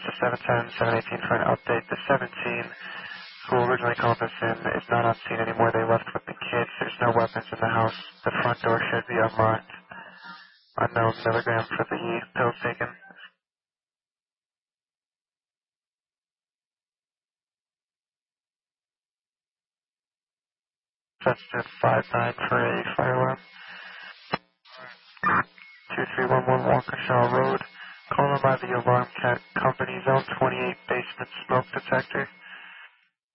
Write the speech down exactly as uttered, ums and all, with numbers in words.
to seven ten, seven eighteen for an update. The seventeen, who originally called us in, is not on scene anymore. They left with the kids. There's no weapons in the house. The front door should be unlocked. Unknown milligram for the pills taken. Sensitive five nine for a fire alarm. two three one one Walkershaw Road. Calling by the Alarm Cat Company Zone twenty-eight basement smoke detector.